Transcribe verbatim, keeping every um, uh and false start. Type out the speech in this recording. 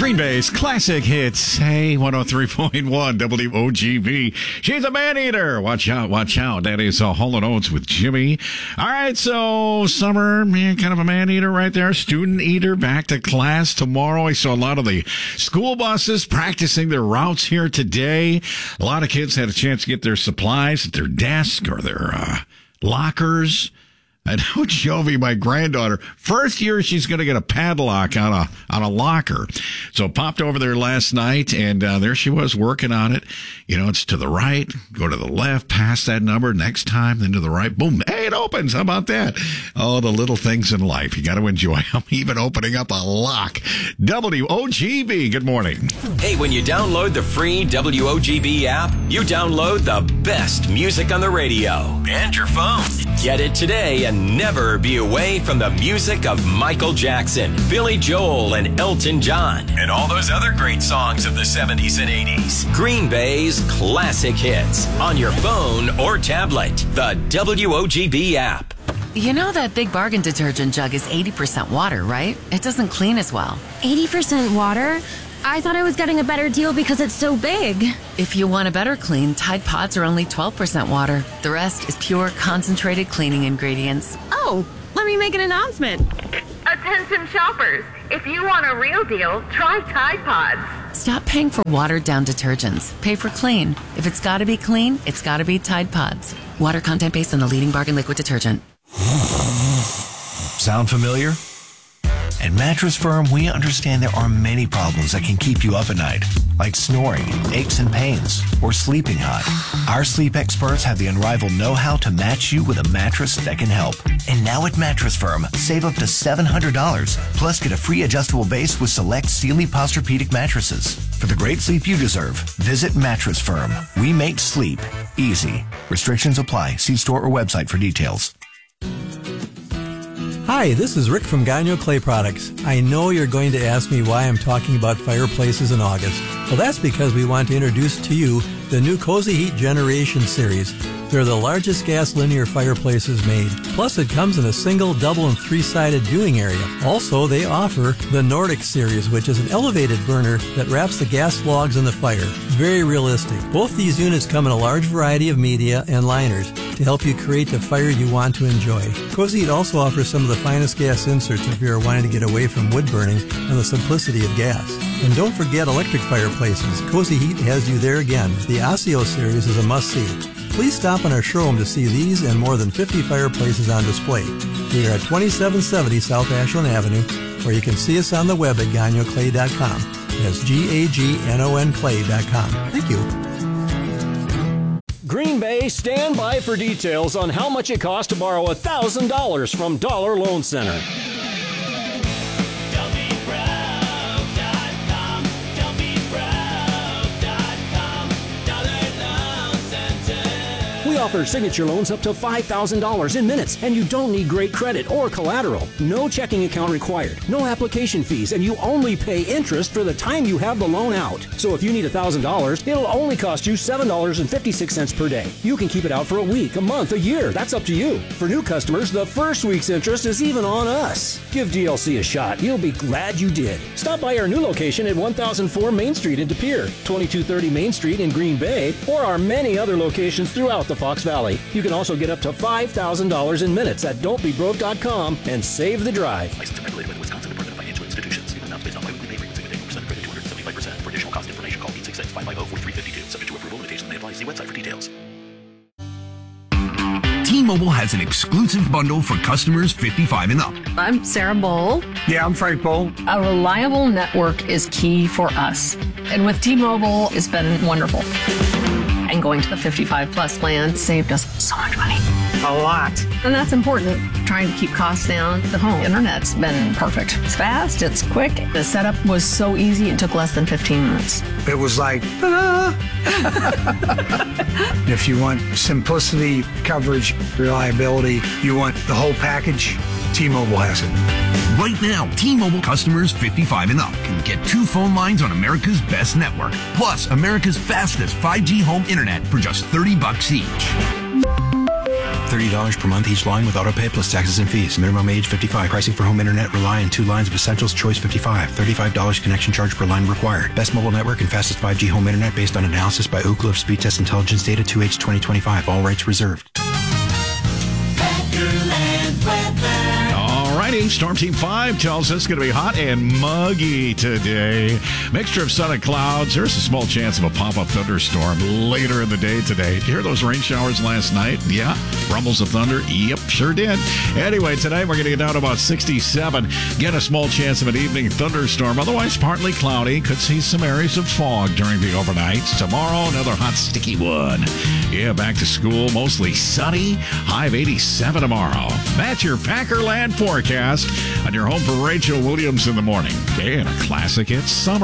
Green Bay's classic hits. Hey, one oh three point one W O G B. She's a man-eater. Watch out, watch out. That is uh, Hall and Oates with Jimmy. All right, so summer, man, kind of a man-eater right there. Student eater, back to class tomorrow. I saw a lot of the school buses practicing their routes here today. A lot of kids had a chance to get their supplies at their desk or their uh, lockers. I know Jovi, my granddaughter, first year she's going to get a padlock on a on a locker. So popped over there last night, and uh, there she was working on it. You know, it's to the right, go to the left, pass that number, next time, then to the right, boom, hey, it opens. How about that? Oh, the little things in life. You got to enjoy them, even opening up a lock. W O G B, good morning. Hey, when you download the free W O G B app, you download the best music on the radio and your phone. Get it today and never be away from the music of Michael Jackson, Billy Joel, and Elton John, and all those other great songs of the seventies and eighties. Green Bay's classic hits on your phone or tablet. The W O G B app. You know that Big Bargain detergent jug is eighty percent water, right? It doesn't clean as well. eighty percent water? I thought I was getting a better deal because it's so big. If you want a better clean, Tide Pods are only twelve percent water. The rest is pure, concentrated cleaning ingredients. Oh, let me make an announcement. Attention shoppers, if you want a real deal, try Tide Pods. Stop paying for watered-down detergents. Pay for clean. If it's got to be clean, it's got to be Tide Pods. Water content based on the leading bargain liquid detergent. Sound familiar? At Mattress Firm, we understand there are many problems that can keep you up at night, like snoring, aches and pains, or sleeping hot. Our sleep experts have the unrivaled know-how to match you with a mattress that can help. And now at Mattress Firm, save up to seven hundred dollars, plus get a free adjustable base with select Sealy Posturepedic mattresses. For the great sleep you deserve, visit Mattress Firm. We make sleep easy. Restrictions apply. See store or website for details. Hi, this is Rick from Gagno Clay Products. I know you're going to ask me why I'm talking about fireplaces in August. Well, that's because we want to introduce to you the new Cozy Heat Generation Series. They're the largest gas linear fireplaces made. Plus, it comes in a single, double, and three-sided viewing area. Also, they offer the Nordic Series, which is an elevated burner that wraps the gas logs in the fire. Very realistic. Both these units come in a large variety of media and liners to help you create the fire you want to enjoy. Cozy Heat also offers some of the finest gas inserts if you're wanting to get away from wood burning and the simplicity of gas. And don't forget electric fireplaces. Cozy Heat has you there again. The Osseo Series is a must-see. Please stop in our showroom to see these and more than fifty fireplaces on display. We are at twenty-seven seventy South Ashland Avenue, or you can see us on the web at gagno clay dot com. That's G A G N O N clay dot com. Thank you. Green Bay, stand by for details on how much it costs to borrow one thousand dollars from Dollar Loan Center. We offer signature loans up to five thousand dollars in minutes, and you don't need great credit or collateral. No checking account required, no application fees, and you only pay interest for the time you have the loan out. So if you need one thousand dollars, it'll only cost you seven dollars and fifty-six cents per day. You can keep it out for a week, a month, a year. That's up to you. For new customers, the first week's interest is even on us. Give D L C a shot. You'll be glad you did. Stop by our new location at one thousand four Main Street in De Pere, twenty-two thirty Main Street in Green Bay, or our many other locations throughout the Fox Valley. You can also get up to five thousand dollars in minutes at don't be broke dot com and save the drive. Licensed and regulated by the Wisconsin Department of Financial Institutions. Amounts based on biweekly pay rates. Single percent credit two hundred seventy-five percent. For additional cost information, call eight six six, five five zero, four three five two. Subject to approval, limitations may apply. See website for details. T-Mobile has an exclusive bundle for customers fifty-five and up. I'm Sarah Bowl. Yeah, I'm Frank Bowl. A reliable network is key for us. And with T-Mobile, it's been wonderful. And going to the fifty-five plus plan saved us so much money. A lot. And that's important. Trying to keep costs down. The home internet's been perfect. It's fast, it's quick. The setup was so easy, it took less than fifteen minutes. It was like, ah. If you want simplicity, coverage, reliability, you want the whole package, T-Mobile has it. Right now, T-Mobile customers fifty-five and up can get two phone lines on America's best network, plus America's fastest five G home internet for just thirty bucks each. thirty dollars per month each line with autopay plus taxes and fees. Minimum age fifty-five. Pricing for home internet rely on two lines of Essentials Choice fifty-five. thirty-five dollars connection charge per line required. Best mobile network and fastest five G home internet based on analysis by Ookla of Speed Test Intelligence data two H twenty twenty-five. All rights reserved. Alrighty, Storm Team five tells us it's going to be hot and muggy today. Mixture of sun and clouds. There's a small chance of a pop-up thunderstorm later in the day today. Did you hear those rain showers last night? Yeah. Rumbles of thunder? Yep, sure did. Anyway, tonight we're going to get down to about sixty-seven. Get a small chance of an evening thunderstorm. Otherwise, partly cloudy. Could see some areas of fog during the overnights. Tomorrow, another hot, sticky one. Yeah, back to school. Mostly sunny. High of eighty-seven tomorrow. That's your Packerland forecast on your home for Rachel Williams in the morning. Okay, and a classic hit summer.